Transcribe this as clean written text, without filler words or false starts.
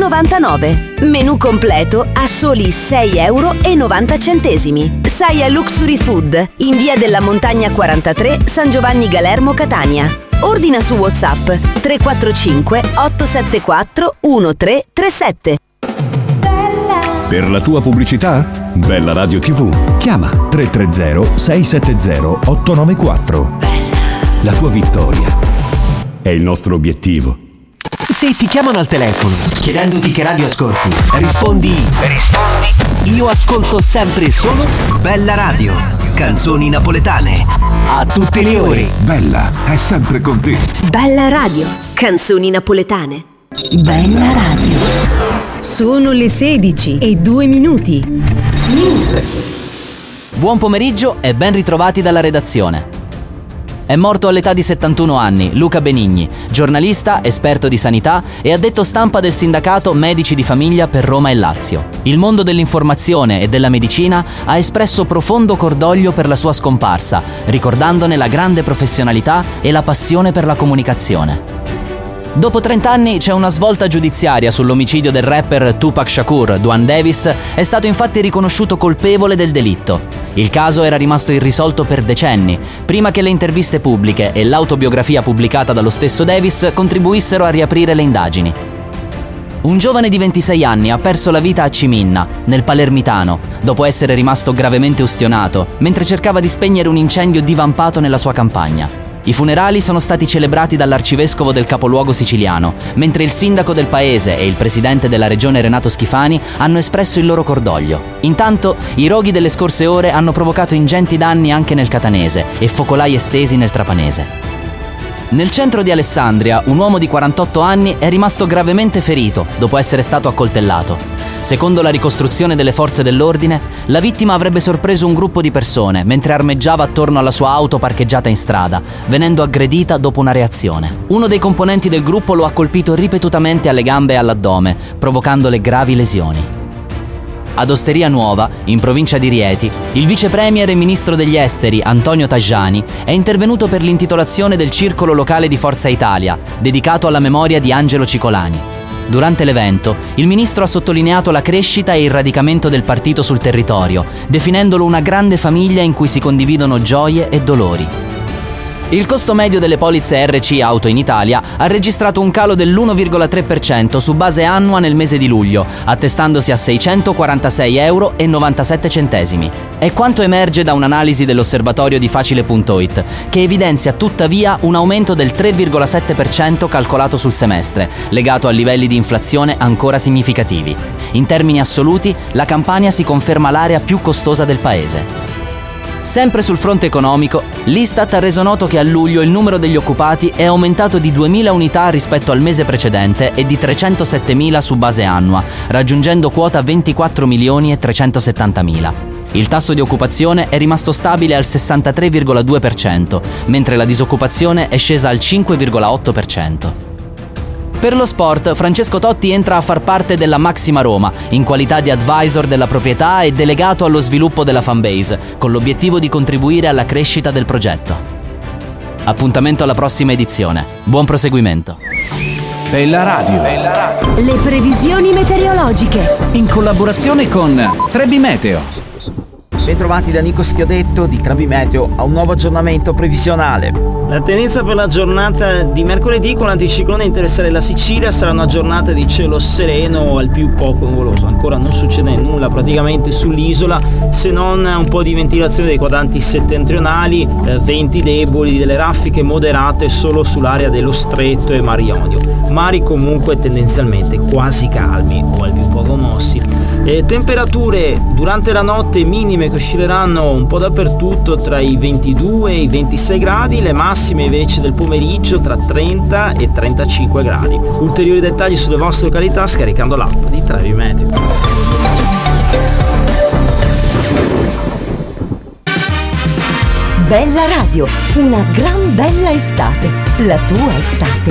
€6,99. Menù completo a soli €6,90. Saia Luxury Food, in via della Montagna 43, San Giovanni Galermo, Catania. Ordina su WhatsApp 345 874 1337. Per la tua pubblicità? Bella Radio TV. Chiama 330 670 894. La tua vittoria è il nostro obiettivo. Se ti chiamano al telefono chiedendoti che radio ascolti, rispondi io ascolto sempre solo Bella Radio, canzoni napoletane a tutte le ore. Bella è sempre con te. Bella Radio, canzoni napoletane. Bella Radio. Sono le 16:02. News. Buon pomeriggio e ben ritrovati dalla redazione. È morto all'età di 71 anni Luca Benigni, giornalista, esperto di sanità e addetto stampa del sindacato Medici di Famiglia per Roma e Lazio. Il mondo dell'informazione e della medicina ha espresso profondo cordoglio per la sua scomparsa, ricordandone la grande professionalità e la passione per la comunicazione. Dopo 30 anni c'è una svolta giudiziaria sull'omicidio del rapper Tupac Shakur. Dwan Davis è stato infatti riconosciuto colpevole del delitto. Il caso era rimasto irrisolto per decenni, prima che le interviste pubbliche e l'autobiografia pubblicata dallo stesso Davis contribuissero a riaprire le indagini. Un giovane di 26 anni ha perso la vita a Ciminna, nel Palermitano, dopo essere rimasto gravemente ustionato, mentre cercava di spegnere un incendio divampato nella sua campagna. I funerali sono stati celebrati dall'arcivescovo del capoluogo siciliano, mentre il sindaco del paese e il presidente della regione Renato Schifani hanno espresso il loro cordoglio. Intanto, i roghi delle scorse ore hanno provocato ingenti danni anche nel catanese e focolai estesi nel trapanese. Nel centro di Alessandria, un uomo di 48 anni è rimasto gravemente ferito dopo essere stato accoltellato. Secondo la ricostruzione delle forze dell'ordine, la vittima avrebbe sorpreso un gruppo di persone mentre armeggiava attorno alla sua auto parcheggiata in strada, venendo aggredita dopo una reazione. Uno dei componenti del gruppo lo ha colpito ripetutamente alle gambe e all'addome, provocandole gravi lesioni. Ad Osteria Nuova, in provincia di Rieti, il vice premier e ministro degli esteri Antonio Tajani è intervenuto per l'intitolazione del circolo locale di Forza Italia, dedicato alla memoria di Angelo Cicolani. Durante l'evento, il ministro ha sottolineato la crescita e il radicamento del partito sul territorio, definendolo una grande famiglia in cui si condividono gioie e dolori. Il costo medio delle polizze RC Auto in Italia ha registrato un calo dell'1,3% su base annua nel mese di luglio, attestandosi a €646,97. È quanto emerge da un'analisi dell'osservatorio di Facile.it, che evidenzia tuttavia un aumento del 3,7% calcolato sul semestre, legato a livelli di inflazione ancora significativi. In termini assoluti, la Campania si conferma l'area più costosa del paese. Sempre sul fronte economico, l'Istat ha reso noto che a luglio il numero degli occupati è aumentato di 2.000 unità rispetto al mese precedente e di 307.000 su base annua, raggiungendo quota 24.370.000. Il tasso di occupazione è rimasto stabile al 63,2%, mentre la disoccupazione è scesa al 5,8%. Per lo sport, Francesco Totti entra a far parte della Maxima Roma, in qualità di advisor della proprietà e delegato allo sviluppo della fanbase, con l'obiettivo di contribuire alla crescita del progetto. Appuntamento alla prossima edizione. Buon proseguimento. Bella Radio. Le previsioni meteorologiche. In collaborazione con Trebi Meteo. Bentrovati da Nico Schiodetto di Trebi Meteo a un nuovo aggiornamento previsionale. La tendenza per la giornata di mercoledì con l'anticiclone a interessare la Sicilia sarà una giornata di cielo sereno al più poco nuvoloso. Ancora non succede nulla praticamente sull'isola, se non un po' di ventilazione dei quadranti settentrionali, venti deboli, delle raffiche moderate solo sull'area dello Stretto e Mar Ionio. Mari comunque tendenzialmente quasi calmi o al più poco mossi. Temperature durante la notte minime che oscilleranno un po' dappertutto tra i 22 e i 26 gradi, le massime invece del pomeriggio tra 30 e 35 gradi. Ulteriori dettagli sulle vostre località scaricando l'app di Trebi Meteo. Bella Radio, una gran bella estate, la tua estate.